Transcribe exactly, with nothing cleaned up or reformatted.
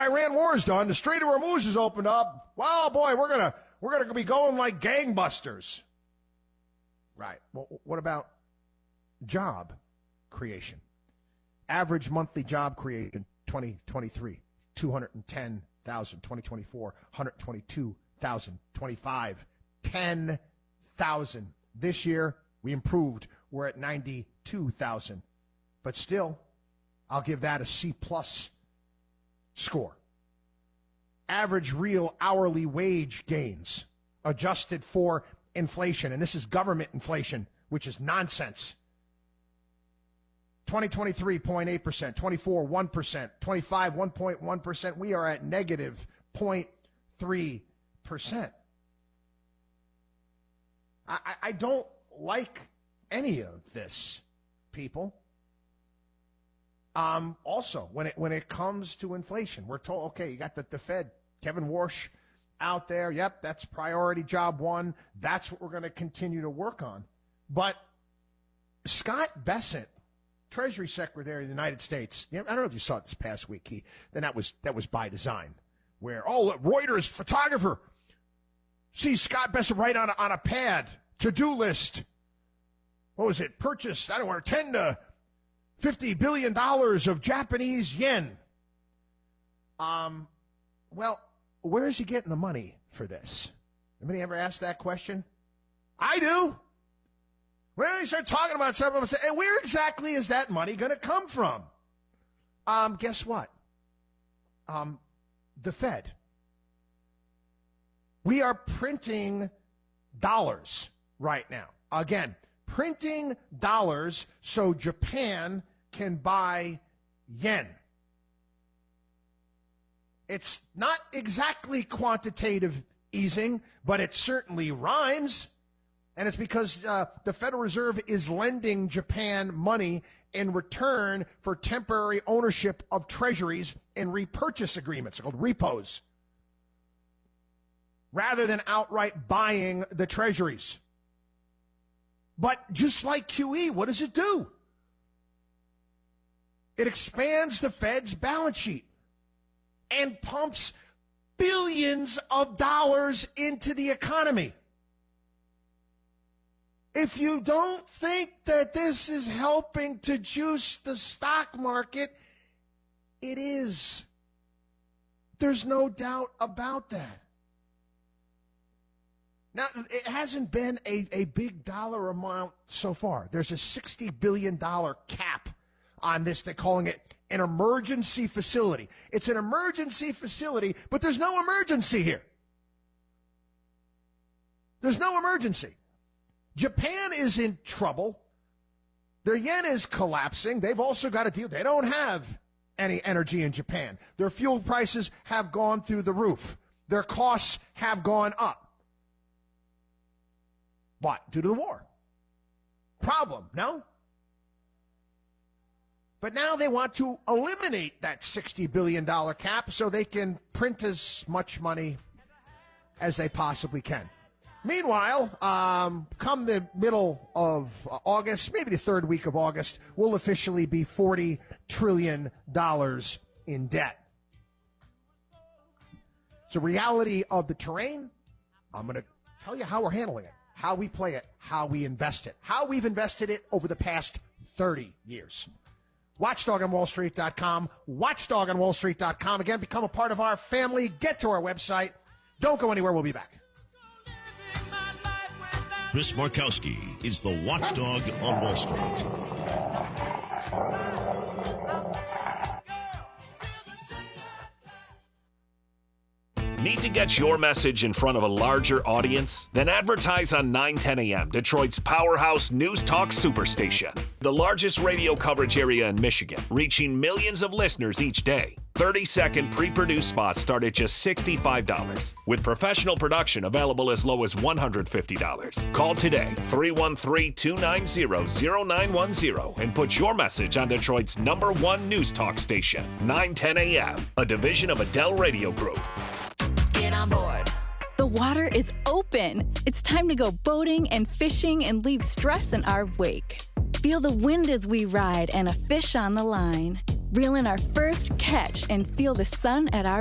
Iran war is done, the Strait of Hormuz is opened up. Well, boy, we're gonna we're gonna be going like gangbusters. Right. Well, what about job creation? Average monthly job creation, twenty twenty-three, two hundred ten thousand. twenty twenty-four, one hundred twenty-two thousand. twenty-five, ten thousand. This year, we improved. We're at ninety-two thousand. But still, I'll give that a C plus score. Average real hourly wage gains adjusted for inflation, and this is government inflation, which is nonsense. twenty twenty-three, zero point eight percent, twenty-four, one percent, twenty-five, one point one percent. We are at negative zero point three percent. I, I don't like any of this, people. Um, also, when it when it comes to inflation, we're told, okay, you got the, the Fed, Kevin Warsh out there. Yep, that's priority job one. That's what we're going to continue to work on. But Scott Bessent, Treasury Secretary of the United States, I don't know if you saw it this past week. He, then that was that was by design, where oh, Reuters photographer sees Scott Bessent write on a, on a pad, to-do list. What was it? Purchase, I don't know, ten to fifty billion dollars of Japanese yen. Um, well, where is he getting the money for this? Anybody ever asked that question? I do. When they start talking about something, I say, hey, where exactly is that money going to come from? Um, guess what? Um, the Fed. We are printing dollars right now. Again, printing dollars so Japan can buy yen. It's not exactly quantitative easing, but it certainly rhymes. And it's because uh, the Federal Reserve is lending Japan money in return for temporary ownership of treasuries and repurchase agreements, called repos, rather than outright buying the treasuries. But just like Q E, what does it do? It expands the Fed's balance sheet and pumps billions of dollars into the economy. If you don't think that this is helping to juice the stock market, it is. There's no doubt about that. Now, it hasn't been a, a big dollar amount so far. There's a sixty billion dollars cap on this. They're calling it an emergency facility. It's an emergency facility, but there's no emergency here. There's no emergency. Japan is in trouble. Their yen is collapsing. They've also got to deal. They don't have any energy in Japan. Their fuel prices have gone through the roof. Their costs have gone up. What? Due to the war. Problem, no? But now they want to eliminate that sixty billion dollars cap so they can print as much money as they possibly can. Meanwhile, um, come the middle of August, maybe the third week of August, we'll officially be forty trillion dollars in debt. It's a reality of the terrain. I'm going to tell you how we're handling it, how we play it, how we invest it, how we've invested it over the past thirty years. watchdog on wall street dot com, watchdog on wall street dot com. Again, become a part of our family. Get to our website. Don't go anywhere. We'll be back. Chris Markowski is the Watchdog on Wall Street. Need to get your message in front of a larger audience? Then advertise on nine ten A M, Detroit's powerhouse news talk superstation. The largest radio coverage area in Michigan, reaching millions of listeners each day. thirty-second pre-produced spots start at just sixty-five dollars, with professional production available as low as one hundred fifty dollars. Call today, three one three, two nine zero, zero nine one zero, and put your message on Detroit's number one news talk station, nine ten A M, a division of Adele Radio Group. Get on board. The water is open. It's time to go boating and fishing and leave stress in our wake. Feel the wind as we ride and a fish on the line. Reel in our first catch and feel the sun at our